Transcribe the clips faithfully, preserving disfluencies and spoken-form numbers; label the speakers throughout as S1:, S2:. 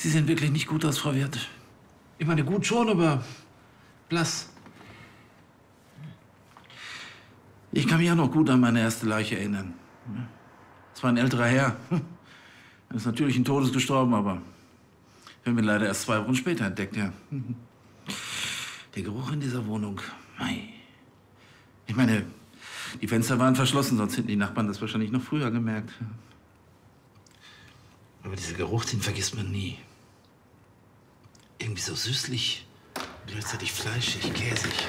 S1: Sie sehen wirklich nicht gut aus, Frau Wirth. Ich meine, gut schon, aber blass. Ich kann mich auch noch gut an meine erste Leiche erinnern. Es war ein älterer Herr. Er ist natürlich in Todes gestorben, aber wir haben ihn leider erst zwei Wochen später entdeckt, ja. Der Geruch in dieser Wohnung, mei. Ich meine, die Fenster waren verschlossen, sonst hätten die Nachbarn das wahrscheinlich noch früher gemerkt. Aber dieser Geruch, den vergisst man nie. Irgendwie so süßlich, gleichzeitig fleischig, käsig.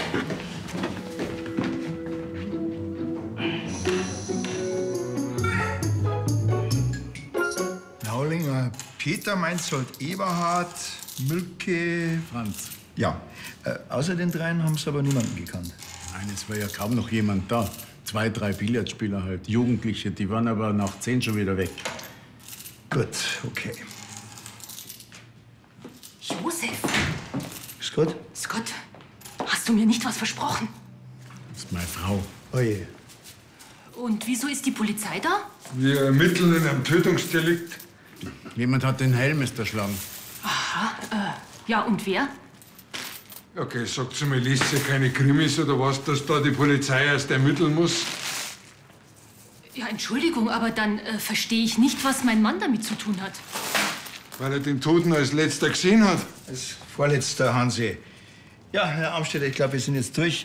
S2: Naulinger Peter, Meinzold Eberhard, Mülke
S3: Franz.
S2: Ja, äh, außer den dreien haben sie aber niemanden gekannt.
S3: Nein, es war ja kaum noch jemand da. Zwei, drei Billardspieler halt, Jugendliche, die waren aber nach zehn schon wieder weg.
S2: Gut, okay.
S4: Josef!
S2: Scott?
S4: Scott, hast du mir nicht was versprochen?
S3: Das ist meine Frau.
S2: Oje.
S4: Und wieso ist die Polizei da?
S5: Wir ermitteln in einem Tötungsdelikt.
S3: Jemand hat den Helm erschlagen.
S4: Aha, äh, ja, und wer?
S5: Okay, sagt sie mir, liest sie keine Krimis oder was, dass da die Polizei erst ermitteln muss?
S4: Ja, Entschuldigung, aber dann äh, verstehe ich nicht, was mein Mann damit zu tun hat.
S5: Weil er den Toten als letzter gesehen hat.
S2: Als vorletzter, Hansi. Ja, Herr Amstetter, ich glaube, wir sind jetzt durch.